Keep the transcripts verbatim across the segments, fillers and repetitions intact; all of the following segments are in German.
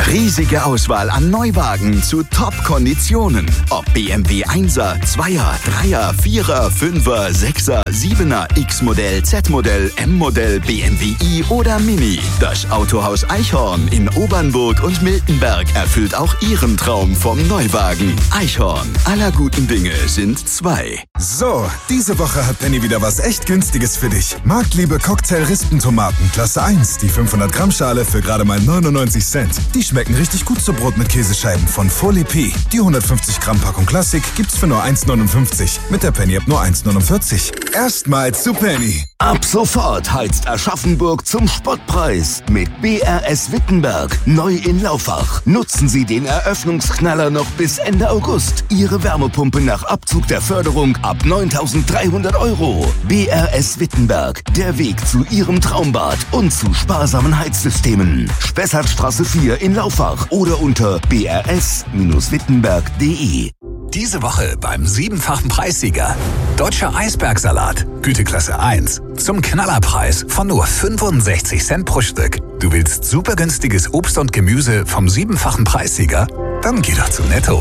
Riesige Auswahl an Neuwagen zu Top-Konditionen. Ob B M W Einser, Zweier, Dreier, Vierer, Fünfer, Sechser, Siebener, X-Modell, Z-Modell, M-Modell, B M W i oder Mini. Das Autohaus Eichhorn in Obernburg und Miltenberg erfüllt auch Ihren Traum vom Neuwagen. Eichhorn, aller guten Dinge sind zwei. So, diese Woche hat Penny wieder was echt Günstiges für dich. Marktliebe Cocktail-Rispentomaten, Klasse eins, die fünfhundert Gramm Schale für gerade mal neunundneunzig Cent. Die schmecken richtig gut zu Brot mit Käsescheiben von Folie P. Die hundertfünfzig Gramm Packung Klassik gibt's für nur eins neunundfünfzig. Mit der Penny ab nur eins neunundvierzig. Erstmal zu Penny. Ab sofort heizt Aschaffenburg zum Spottpreis mit B R S Wittenberg. Neu in Laufach. Nutzen Sie den Eröffnungsknaller noch bis Ende August. Ihre Wärmepumpe nach Abzug der Förderung ab neuntausenddreihundert Euro. B R S Wittenberg. Der Weg zu Ihrem Traumbad und zu sparsamen Heizsystemen. Spessartstraße vier in Laufach oder unter b r s wittenberg punkt d e. Diese Woche beim siebenfachen Preissieger. Deutscher Eisbergsalat, Güteklasse eins. Zum Knallerpreis von nur fünfundsechzig Cent pro Stück. Du willst super günstiges Obst und Gemüse vom siebenfachen Preissieger? Dann geh doch zu Netto.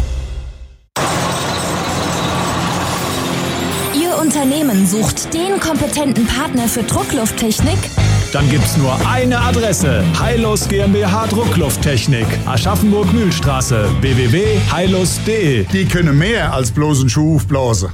Ihr Unternehmen sucht den kompetenten Partner für Drucklufttechnik? Dann gibt's nur eine Adresse. Heilus GmbH Drucklufttechnik. Aschaffenburg-Mühlstraße. w w w punkt heilus punkt d e. Die können mehr als bloß einen Schuh aufblasen.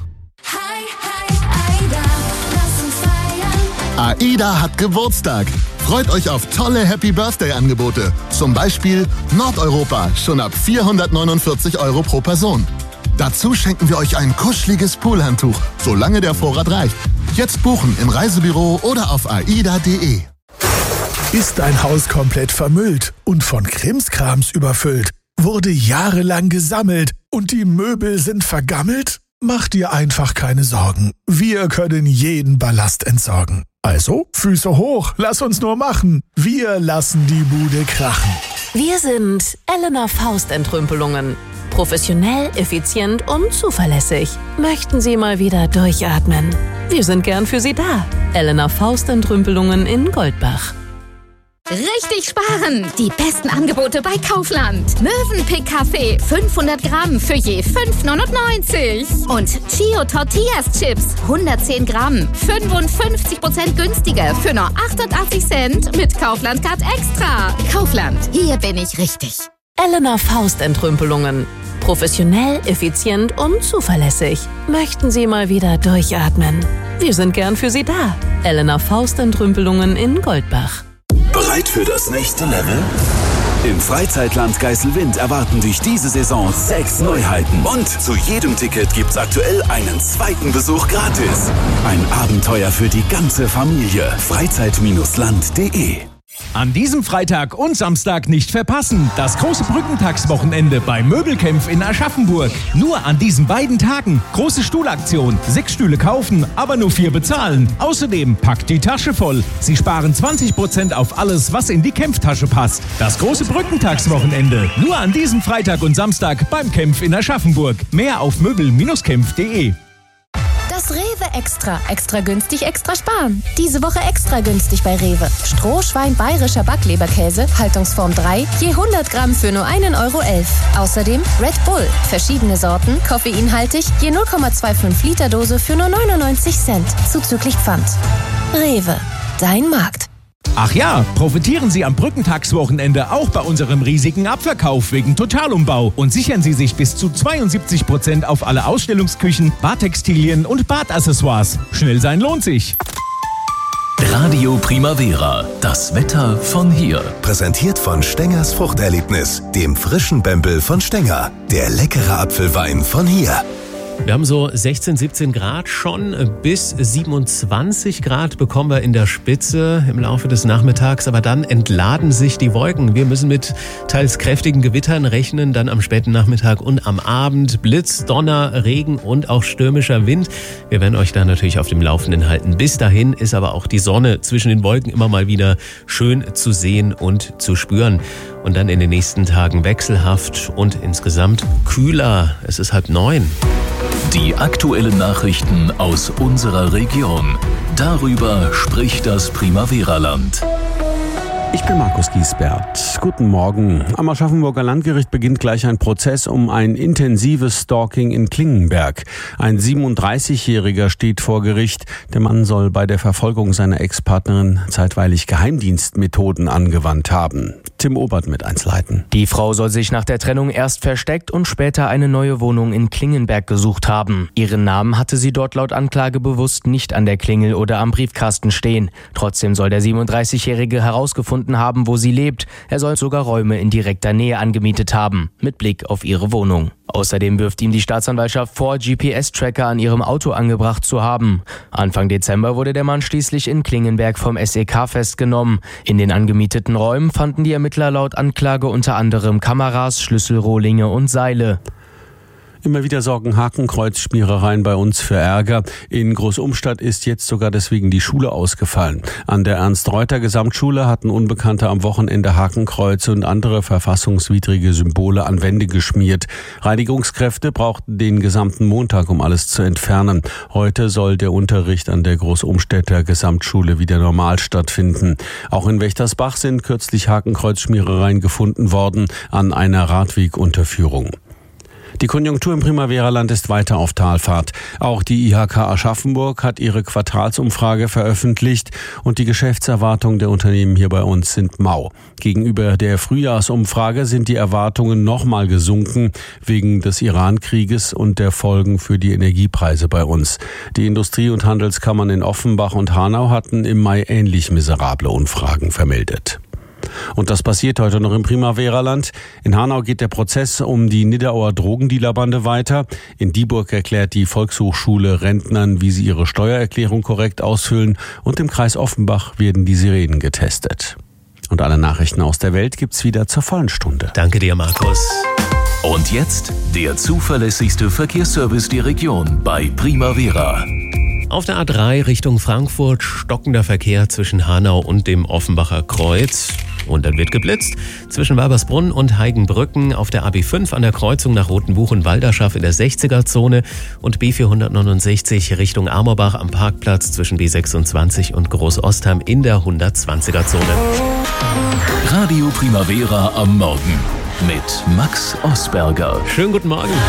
AIDA hat Geburtstag. Freut euch auf tolle Happy-Birthday-Angebote. Zum Beispiel Nordeuropa, schon ab vierhundertneunundvierzig Euro pro Person. Dazu schenken wir euch ein kuscheliges Poolhandtuch, solange der Vorrat reicht. Jetzt buchen im Reisebüro oder auf aida punkt d e. Ist dein Haus komplett vermüllt und von Krimskrams überfüllt? Wurde jahrelang gesammelt und die Möbel sind vergammelt? Mach dir einfach keine Sorgen. Wir können jeden Ballast entsorgen. Also, Füße hoch, lass uns nur machen. Wir lassen die Bude krachen. Wir sind Elena Faust Entrümpelungen. Professionell, effizient und zuverlässig. Möchten Sie mal wieder durchatmen? Wir sind gern für Sie da. Elena Faust Entrümpelungen in Goldbach. Richtig sparen! Die besten Angebote bei Kaufland. Mövenpick Kaffee fünfhundert Gramm für je fünf neunundneunzig. Und Chio Tortillas Chips hundertzehn Gramm, fünfundfünfzig Prozent günstiger für nur achtundachtzig Cent mit Kaufland Card Extra. Kaufland, hier bin ich richtig. Elena Faust Entrümpelungen. Professionell, effizient und zuverlässig. Möchten Sie mal wieder durchatmen? Wir sind gern für Sie da. Elena Faust Entrümpelungen in Goldbach. Bereit für das nächste Level? Im Freizeitland Geiselwind erwarten dich diese Saison sechs Neuheiten. Und zu jedem Ticket gibt's aktuell einen zweiten Besuch gratis. Ein Abenteuer für die ganze Familie. freizeit land punkt d e. An diesem Freitag und Samstag nicht verpassen. Das große Brückentagswochenende bei Möbelkämpf in Aschaffenburg. Nur an diesen beiden Tagen. Große Stuhlaktion. Sechs Stühle kaufen, aber nur vier bezahlen. Außerdem packt die Tasche voll. Sie sparen zwanzig Prozent auf alles, was in die Kämpftasche passt. Das große Brückentagswochenende. Nur an diesem Freitag und Samstag beim Kämpf in Aschaffenburg. Mehr auf möbel Bindestrich kämpf punkt d e. Das Rewe Extra. Extra günstig, extra sparen. Diese Woche extra günstig bei Rewe. Strohschwein bayerischer Backleberkäse, Haltungsform drei, je hundert Gramm für nur einen Euro elf. Außerdem Red Bull, verschiedene Sorten, koffeinhaltig, je null Komma fünfundzwanzig Liter Dose für nur neunundneunzig Cent, zuzüglich Pfand. Rewe, dein Markt. Ach ja, profitieren Sie am Brückentagswochenende auch bei unserem riesigen Abverkauf wegen Totalumbau und sichern Sie sich bis zu zweiundsiebzig Prozent auf alle Ausstellungsküchen, Badtextilien und Badaccessoires. Schnell sein lohnt sich. Radio Primavera, das Wetter von hier. Präsentiert von Stengers Fruchterlebnis, dem frischen Bembel von Stenger. Der leckere Apfelwein von hier. Wir haben so sechzehn, siebzehn Grad schon, bis siebenundzwanzig Grad bekommen wir in der Spitze im Laufe des Nachmittags, aber dann entladen sich die Wolken. Wir müssen mit teils kräftigen Gewittern rechnen, dann am späten Nachmittag und am Abend Blitz, Donner, Regen und auch stürmischer Wind. Wir werden euch da natürlich auf dem Laufenden halten. Bis dahin ist aber auch die Sonne zwischen den Wolken immer mal wieder schön zu sehen und zu spüren. Und dann in den nächsten Tagen wechselhaft und insgesamt kühler. Es ist halb neun. Die aktuellen Nachrichten aus unserer Region. Darüber spricht das Primavera-Land. Ich bin Markus Giesbert. Guten Morgen. Am Aschaffenburger Landgericht beginnt gleich ein Prozess um ein intensives Stalking in Klingenberg. Ein siebenunddreißigjähriger steht vor Gericht. Der Mann soll bei der Verfolgung seiner Ex-Partnerin zeitweilig Geheimdienstmethoden angewandt haben. Tim Obert mit Einzelheiten. Die Frau soll sich nach der Trennung erst versteckt und später eine neue Wohnung in Klingenberg gesucht haben. Ihren Namen hatte sie dort laut Anklage bewusst nicht an der Klingel oder am Briefkasten stehen. Trotzdem soll der siebenunddreißigjährige herausgefunden haben, wo sie lebt. Er soll sogar Räume in direkter Nähe angemietet haben, mit Blick auf ihre Wohnung. Außerdem wirft ihm die Staatsanwaltschaft vor, G P S-Tracker an ihrem Auto angebracht zu haben. Anfang Dezember wurde der Mann schließlich in Klingenberg vom S E K festgenommen. In den angemieteten Räumen fanden die Ermittler laut Anklage unter anderem Kameras, Schlüsselrohlinge und Seile. Immer wieder sorgen Hakenkreuzschmierereien bei uns für Ärger. In Großumstadt ist jetzt sogar deswegen die Schule ausgefallen. An der Ernst-Reuter-Gesamtschule hatten Unbekannte am Wochenende Hakenkreuze und andere verfassungswidrige Symbole an Wände geschmiert. Reinigungskräfte brauchten den gesamten Montag, um alles zu entfernen. Heute soll der Unterricht an der Großumstädter Gesamtschule wieder normal stattfinden. Auch in Wächtersbach sind kürzlich Hakenkreuzschmierereien gefunden worden an einer Radwegunterführung. Die Konjunktur im Primavera-Land ist weiter auf Talfahrt. Auch die I H K Aschaffenburg hat ihre Quartalsumfrage veröffentlicht und die Geschäftserwartungen der Unternehmen hier bei uns sind mau. Gegenüber der Frühjahrsumfrage sind die Erwartungen nochmal gesunken wegen des Iran-Krieges und der Folgen für die Energiepreise bei uns. Die Industrie- und Handelskammern in Offenbach und Hanau hatten im Mai ähnlich miserable Umfragen vermeldet. Und das passiert heute noch im Primavera-Land. In Hanau geht der Prozess um die Nidderauer Drogendealerbande weiter. In Dieburg erklärt die Volkshochschule Rentnern, wie sie ihre Steuererklärung korrekt ausfüllen. Und im Kreis Offenbach werden die Sirenen getestet. Und alle Nachrichten aus der Welt gibt's wieder zur vollen Stunde. Danke dir, Markus. Und jetzt der zuverlässigste Verkehrsservice der Region bei Primavera. Auf der A drei Richtung Frankfurt stockender Verkehr zwischen Hanau und dem Offenbacher Kreuz. Und dann wird geblitzt zwischen Walbersbrunn und Heigenbrücken, auf der A B fünf an der Kreuzung nach Rothenbuch und Walderschaff in der sechziger-Zone und B vierhundertneunundsechzig Richtung Amorbach am Parkplatz zwischen B sechsundzwanzig und Großostheim in der hundertzwanziger-Zone. Radio Primavera am Morgen mit Max Osberger. Schönen guten Morgen.